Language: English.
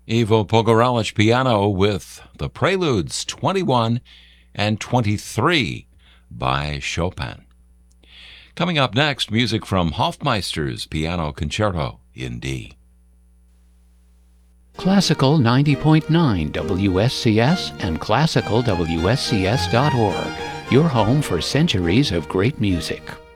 Ivo Pogorelic piano with the Preludes 21 and 23 by Chopin. Coming up next, music from Hofmeister's Piano Concerto in D. Classical 90.9 WSCS and classicalwscs.org, your home for centuries of great music.